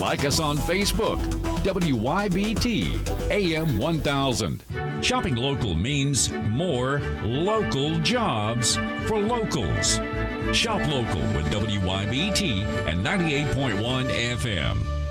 Like us on Facebook. WYBT AM 1000. Shopping local means more local jobs for locals. Shop local with WYBT and 98.1 FM.